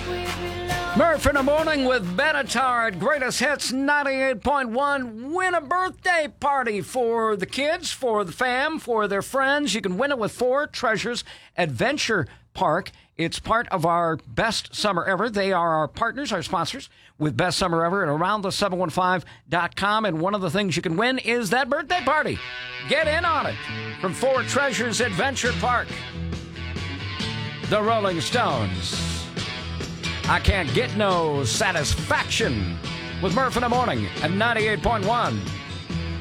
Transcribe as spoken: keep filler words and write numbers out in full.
Murph in the morning with Benatar at Greatest Hits ninety-eight point one. Win a birthday party for the kids, for the fam, for their friends. You can win it with Four Treasures Adventure Park. It's part of our Best Summer Ever. They are our partners, our sponsors, with Best Summer Ever at around the seven one five dot com. And one of the things you can win is that birthday party. Get in on it from Four Treasures Adventure Park. The Rolling Stones. I Can't Get No Satisfaction with Murph in the morning at ninety-eight point one.